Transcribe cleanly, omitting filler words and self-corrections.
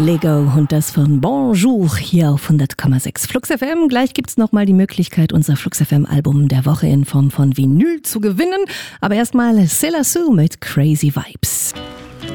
Lego und das von Bonjour hier auf 100,6 Flux FM. Gleich gibt's nochmal die Möglichkeit, unser Flux FM Album der Woche in Form von Vinyl zu gewinnen. Aber erstmal C'est la Sue mit Crazy Vibes.